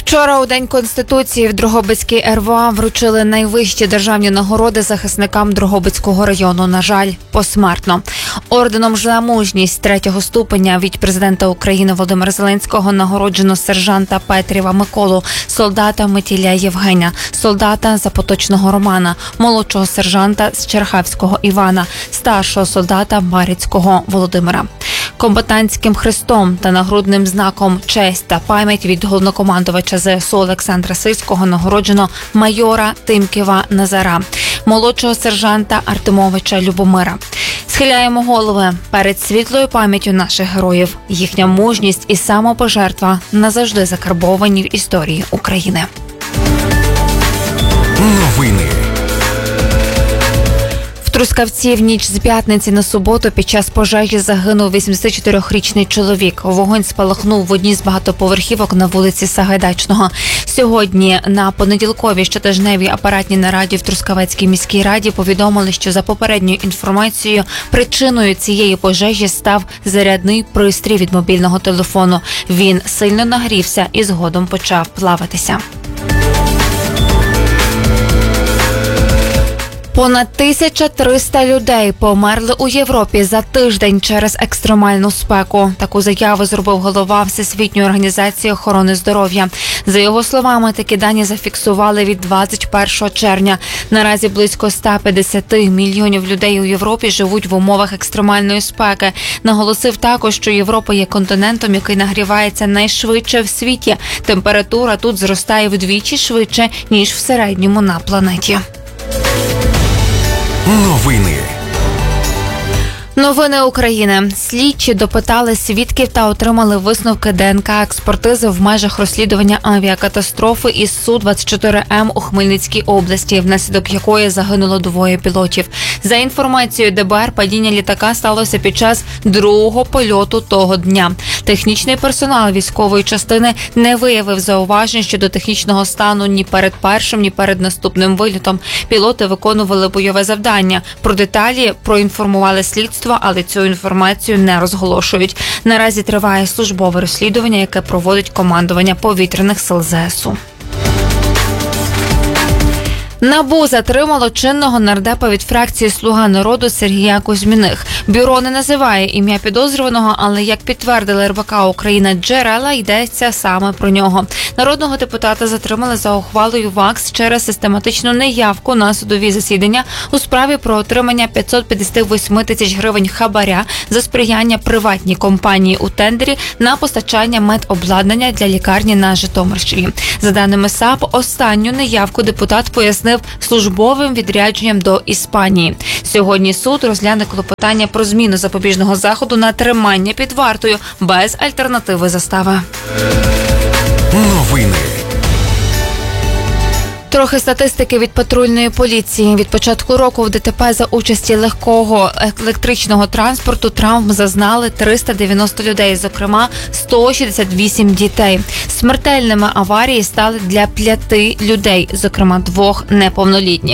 Вчора у День Конституції в Дрогобицькій РВА вручили найвищі державні нагороди захисникам Дрогобицького району, на жаль, посмертно. Орденом за мужність 3-го ступеня від президента України Володимира Зеленського нагороджено сержанта Петрєва Миколу, солдата Метіля Євгеня, солдата Запоточного Романа, молодшого сержанта з Черхавського Івана, старшого солдата Барицького Володимира. Комбатантським хрестом та нагрудним знаком «Честь та пам'ять» від головнокомандувача ЗСУ Олександра Сирського нагороджено майора Тимкєва Назара, молодшого сержанта Артемовича Любомира. Схиляємо голови перед світлою пам'яттю наших героїв. Їхня мужність і самопожертва назавжди закарбовані в історії України. Новини. В Трускавці в ніч з п'ятниці на суботу під час пожежі загинув 84-річний чоловік. Вогонь спалахнув в одній з багатоповерхівок на вулиці Сагайдачного. Сьогодні на понеділковій щотижневій апаратній нараді в Трускавецькій міській раді повідомили, що за попередньою інформацією причиною цієї пожежі став зарядний пристрій від мобільного телефону. Він сильно нагрівся і згодом почав плаватися. Понад 1300 людей померли у Європі за тиждень через екстремальну спеку. Таку заяву зробив голова Всесвітньої організації охорони здоров'я. За його словами, такі дані зафіксували від 21 червня. Наразі близько 150 мільйонів людей у Європі живуть в умовах екстремальної спеки. Наголосив також, що Європа є континентом, який нагрівається найшвидше в світі. Температура тут зростає вдвічі швидше, ніж в середньому на планеті. Новини України. Слідчі допитали свідків та отримали висновки ДНК-експертизи в межах розслідування авіакатастрофи із Су-24М у Хмельницькій області, внаслідок якої загинуло 2 пілотів. За інформацією ДБР, падіння літака сталося під час другого польоту того дня. Технічний персонал військової частини не виявив зауважень щодо технічного стану ні перед першим, ні перед наступним вильотом. Пілоти виконували бойове завдання. Про деталі проінформували слідство, але цю інформацію не розголошують. Наразі триває службове розслідування, яке проводить командування повітряних сил ЗСУ. НАБУ затримало чинного нардепа від фракції «Слуга народу» Сергія Кузьміних. Бюро не називає ім'я підозрюваного, але, як підтвердили РБК «Україна» джерела, йдеться саме про нього. Народного депутата затримали за ухвалою ВАКС через систематичну неявку на судові засідання у справі про отримання 558 тисяч гривень хабаря за сприяння приватній компанії у тендері на постачання медобладнання для лікарні на Житомирщині. За даними САП, останню неявку депутат пояснив службовим відрядженням до Іспанії. Сьогодні суд розгляне клопотання про зміну запобіжного заходу на тримання під вартою без альтернативи застави. Новини. Трохи статистики від патрульної поліції. Від початку року в ДТП за участі легкого електричного транспорту травм зазнали 390 людей, зокрема 168 дітей. Смертельними аварії стали для 5 людей, зокрема 2 неповнолітніх.